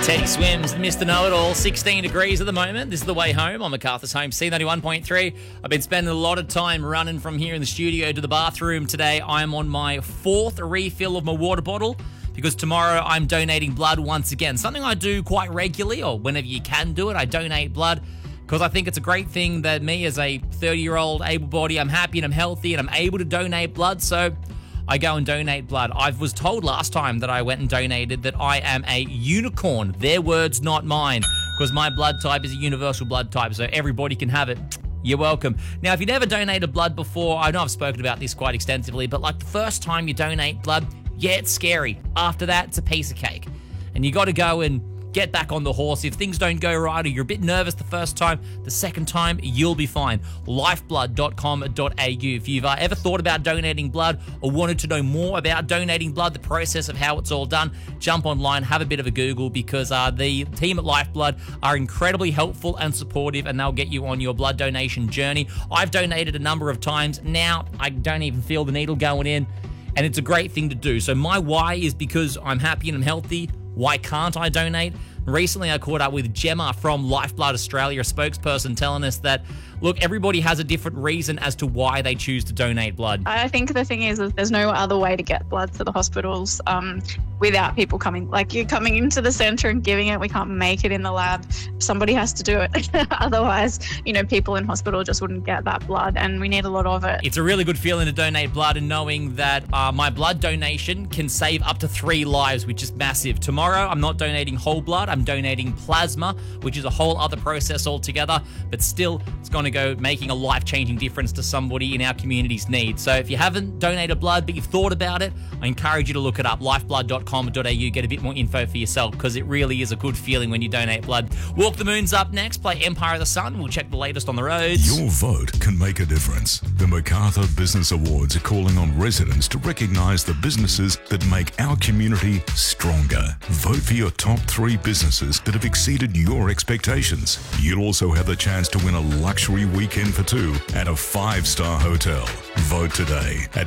Teddy Swims, Mr. Know-It-All, 16 degrees at the moment. This is the way home on MacArthur's Home, C91.3. I've been spending a lot of time running from here in the studio to the bathroom today. I'm on my fourth refill of my water bottle because tomorrow I'm donating blood once again. Something I do quite regularly, or whenever you can do it, I donate blood because I think it's a great thing that me as a 30-year-old able-bodied, I'm happy and I'm healthy and I'm able to donate blood, so I go and donate blood. I was told last time that I went and donated that I am a unicorn. Their words, not mine, because my blood type is a universal blood type, so everybody can have it. You're welcome. Now, if you never donated blood before, I know I've spoken about this quite extensively, but like the first time you donate blood, yeah, it's scary. After that, it's a piece of cake. And you got to go and get back on the horse. If things don't go right or you're a bit nervous the first time, the second time, you'll be fine. Lifeblood.com.au. If you've ever thought about donating blood or wanted to know more about donating blood, the process of how it's all done, jump online, have a bit of a Google, because the team at Lifeblood are incredibly helpful and supportive, and they'll get you on your blood donation journey. I've donated a number of times. Now I don't even feel the needle going in, and it's a great thing to do. So my why is because I'm happy and I'm healthy. Why can't I donate? Recently, I caught up with Gemma from Lifeblood Australia, a spokesperson, telling us that, look, everybody has a different reason as to why they choose to donate blood. I think the thing is there's no other way to get blood to the hospitals without people coming. Like, you're coming into the centre and giving it. We can't make it in the lab. Somebody has to do it. Otherwise, people in hospital just wouldn't get that blood, and we need a lot of it. It's a really good feeling to donate blood, and knowing that my blood donation can save up to 3 lives, which is massive. Tomorrow, I'm not donating whole blood. I'm donating plasma, which is a whole other process altogether, but still, it's going to go making a life-changing difference to somebody in our community's need. So if you haven't donated blood, but you've thought about it, I encourage you to look it up, lifeblood.com.au, get a bit more info for yourself, because it really is a good feeling when you donate blood. Walk the Moon's up next, play Empire of the Sun. We'll check the latest on the roads. Your vote can make a difference. The MacArthur Business Awards are calling on residents to recognise the businesses that make our community stronger. Vote for your top 3 businesses that have exceeded your expectations. You'll also have the chance to win a luxury weekend for 2 at a 5-star hotel. Vote today at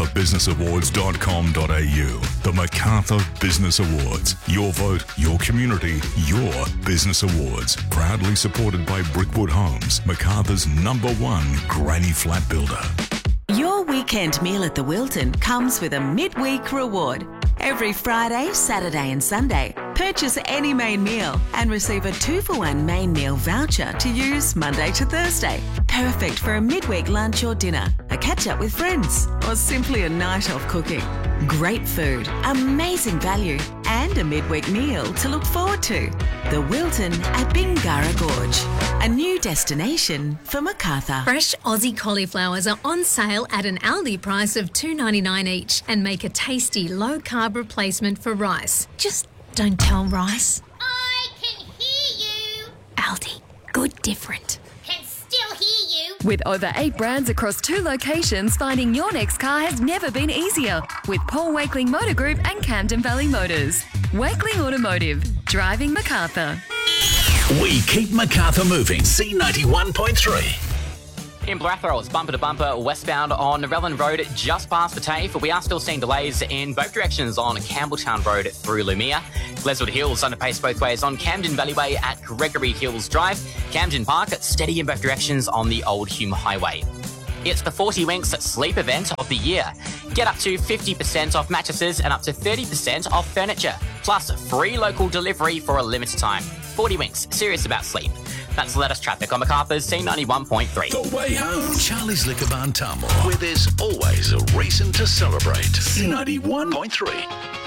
macarthurbusinessawards.com.au. The MacArthur Business Awards. Your vote, your community, your business awards. Proudly supported by Brickwood Homes, MacArthur's #1 granny flat builder. Your weekend meal at the Wilton comes with a midweek reward. Every Friday, Saturday and Sunday, purchase any main meal and receive a 2-for-1 main meal voucher to use Monday to Thursday. Perfect for a midweek lunch or dinner, a catch-up with friends, or simply a night off cooking. Great food, amazing value, and a midweek meal to look forward to. The Wilton at Bingara Gorge, a new destination for MacArthur. Fresh Aussie cauliflowers are on sale at an Aldi price of $2.99 each and make a tasty low-carb replacement for rice. Just don't tell rice. I can hear you. Aldi, good different. Can still hear you. With over 8 brands across 2 locations, finding your next car has never been easier. With Paul Wakeling Motor Group and Camden Valley Motors. Wakeling Automotive, driving MacArthur. We keep MacArthur moving. C91.3. In Blathwell, it's bumper to bumper westbound on Narellan Road just past the TAFE. We are still seeing delays in both directions on Campbelltown Road through Lumia. Gleaswood Hills underpace both ways on Camden Valleyway at Gregory Hills Drive. Camden Park, steady in both directions on the Old Hume Highway. It's the 40 Winks Sleep event of the year. Get up to 50% off mattresses and up to 30% off furniture, plus free local delivery for a limited time. 40 Winks, serious about sleep. That's Let Us Traffic on MacArthur's C91.3. The way home. Charlie's Liquor Barn Tamworth, where there's always a reason to celebrate. C91.3.